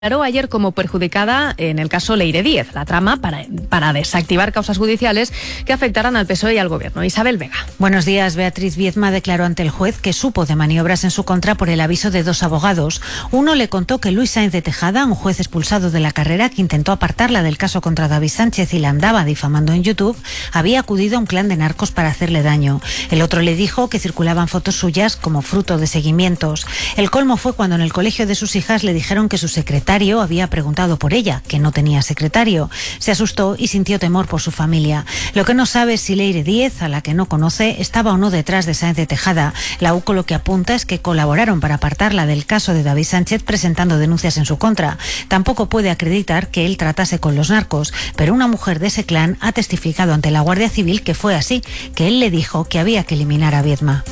declaró ayer como perjudicada en el caso Leire Díez, la trama para desactivar causas judiciales que afectaran al PSOE y al Gobierno. Isabel Vega. Buenos días. Beatriz Viezma declaró ante el juez que supo de maniobras en su contra por el aviso de dos abogados. Uno le contó que Luis Sáenz de Tejada, un juez expulsado de la carrera que intentó apartarla del caso contra David Sánchez y la andaba difamando en YouTube, había acudido a un clan de narcos para hacerle daño. El otro le dijo que circulaban fotos suyas como fruto de seguimientos. El colmo fue cuando en el colegio de sus hijas le dijeron que su secretario había preguntado por ella, que no tenía secretario. Se asustó y sintió temor por su familia. Lo que no sabe es si Leire Díez, a la que no conoce, estaba o no detrás de Sáenz de Tejada. La UCO lo que apunta es que colaboraron para apartarla del caso de David Sánchez presentando denuncias en su contra. Tampoco puede acreditar que él tratase con los narcos, pero una mujer de ese clan ha testificado ante la Guardia Civil que fue así, que él le dijo que había que eliminar a Viezma.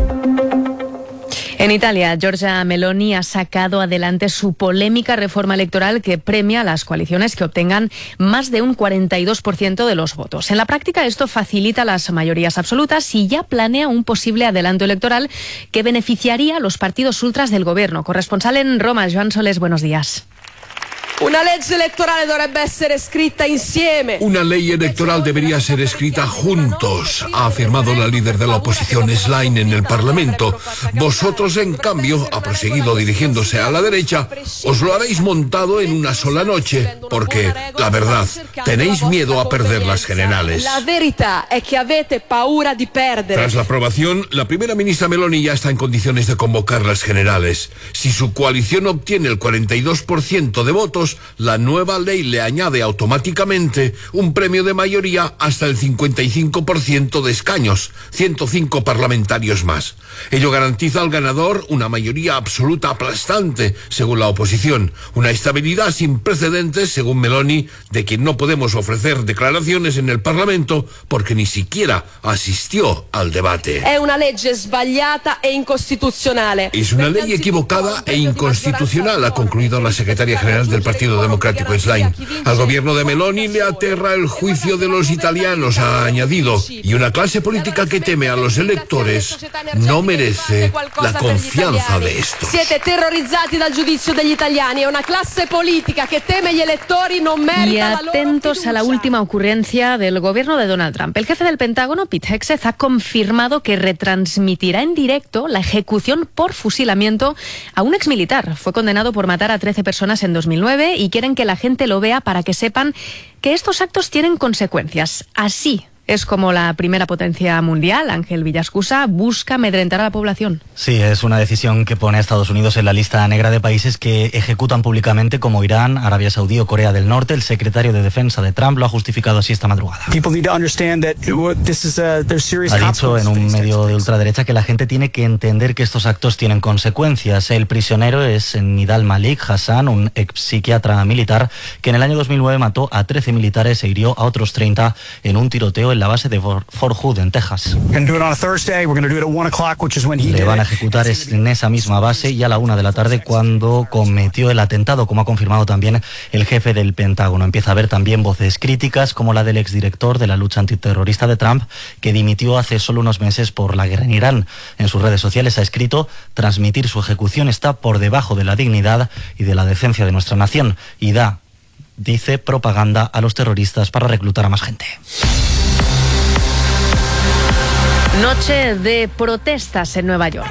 En Italia, Giorgia Meloni ha sacado adelante su polémica reforma electoral que premia a las coaliciones que obtengan más de un 42% de los votos. En la práctica, esto facilita las mayorías absolutas y ya planea un posible adelanto electoral que beneficiaría a los partidos ultras del gobierno. Corresponsal en Roma, Joan Solés, buenos días. Una legge electorale dovrebbe essere scritta insieme. Una ley electoral debería ser escrita juntos, ha afirmado la líder de la oposición Schlein en el Parlamento. Vosotros, en cambio, ha proseguido dirigiéndose a la derecha, os lo habéis montado en una sola noche, porque, la verdad, tenéis miedo a perder las generales. La verità è che avete paura di perdere. Tras la aprobación, la primera ministra Meloni ya está en condiciones de convocar las generales. Si su coalición obtiene el 42% de votos, la nueva ley le añade automáticamente un premio de mayoría hasta el 55% de escaños, 105 parlamentarios más. Ello garantiza al ganador una mayoría absoluta aplastante, según la oposición, una estabilidad sin precedentes, según Meloni, de quien no podemos ofrecer declaraciones en el Parlamento porque ni siquiera asistió al debate. Es una legge sbagliata e incostituzionale. Es una ley equivocada e inconstitucional, ha concluido la secretaria general del Partido Democrático Schlein. Al gobierno de Meloni le aterra el juicio de los italianos, ha añadido, y una clase política que teme a los electores no merece la confianza de estos. Siete terrorizzati dal giudizio degli italiani, è una classe politica que teme gli elettori non merita la loro fiducia. Y atentos a la última ocurrencia del gobierno de Donald Trump. El jefe del Pentágono, Pete Hegseth, ha confirmado que retransmitirá en directo la ejecución por fusilamiento a un exmilitar. Fue condenado por matar a 13 personas en 2009 y quieren que la gente lo vea para que sepan que estos actos tienen consecuencias. Así es como la primera potencia mundial, Ángel Villascusa, busca amedrentar a la población. Sí, es una decisión que pone a Estados Unidos en la lista negra de países que ejecutan públicamente, como Irán, Arabia Saudí o Corea del Norte. El secretario de Defensa de Trump lo ha justificado así esta madrugada. Ha dicho en un medio de ultraderecha que la gente tiene que entender que estos actos tienen consecuencias. El prisionero es Nidal Malik Hassan, un ex psiquiatra militar que en el año 2009 mató a 13 militares e hirió a otros 30 en un tiroteo en la base de Fort Hood, en Texas. Le van a ejecutar en esa misma base y a la 1 de la tarde cuando cometió el atentado, como ha confirmado también el jefe del Pentágono. Empieza a haber también voces críticas, como la del exdirector de la lucha antiterrorista de Trump, que dimitió hace solo unos meses por la guerra en Irán. En sus redes sociales ha escrito: transmitir su ejecución está por debajo de la dignidad y de la decencia de nuestra nación, y da, dice, propaganda a los terroristas para reclutar a más gente. Noche de protestas en Nueva York,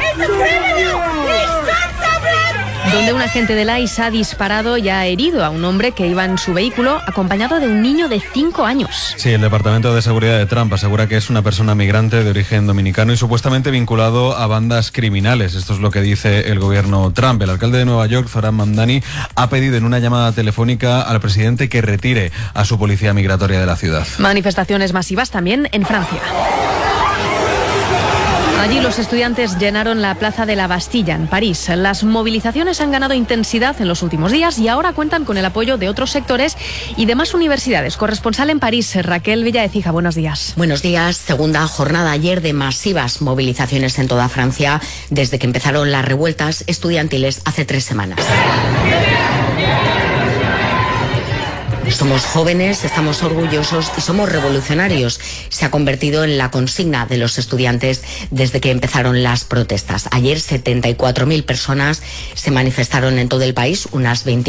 donde un agente del ICE ha disparado y ha herido a un hombre que iba en su vehículo acompañado de un niño de 5 años. Sí, el Departamento de Seguridad de Trump asegura que es una persona migrante de origen dominicano y supuestamente vinculado a bandas criminales. Esto es lo que dice el gobierno Trump. El alcalde de Nueva York, Zohran Mamdani, ha pedido en una llamada telefónica al presidente que retire a su policía migratoria de la ciudad. Manifestaciones masivas también en Francia. Allí los estudiantes llenaron la plaza de la Bastilla, en París. Las movilizaciones han ganado intensidad en los últimos días y ahora cuentan con el apoyo de otros sectores y de más universidades. Corresponsal en París, Raquel Villaecija, buenos días. Buenos días. Segunda jornada ayer de masivas movilizaciones en toda Francia desde que empezaron las revueltas estudiantiles hace 3 semanas. Son Somos jóvenes, estamos orgullosos y somos revolucionarios. Se ha convertido en la consigna de los estudiantes desde que empezaron las protestas. Ayer 74.000 personas se manifestaron en todo el país, unas 20